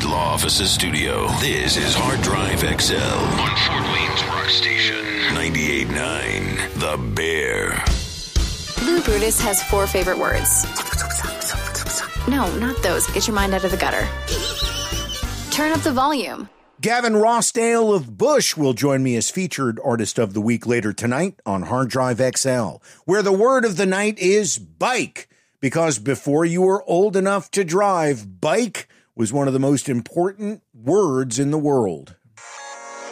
Law Offices studio. This is Hard Drive XL on Fort Wayne's Rock Station 98.9 The Bear. Lou Brutus has 4 favorite words. No, not those. Get your mind out of the gutter. Turn up the volume. Gavin Rossdale of Bush will join me as featured artist of the week later tonight on Hard Drive XL, where the word of the night is bike. Because before you were old enough to drive, bike was one of the most important words in the world.